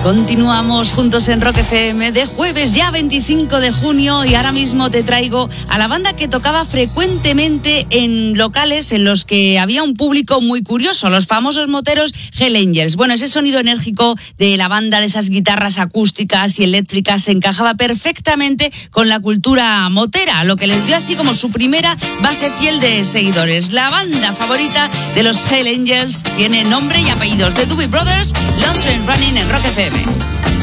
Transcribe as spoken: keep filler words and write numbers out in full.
Continuamos juntos en Rock F M de jueves ya veinticinco de junio y ahora mismo te traigo a la banda que tocaba frecuentemente en locales en los que había un público muy curioso, los famosos moteros Hell Angels. Bueno, ese sonido enérgico de la banda, de esas guitarras acústicas y eléctricas, se encajaba perfectamente con la cultura motera, lo que les dio así como su primera base fiel de seguidores. La banda favorita de los Hell Angels tiene nombre y apellidos: The Doobie Brothers, Long Train Running en Rock F M.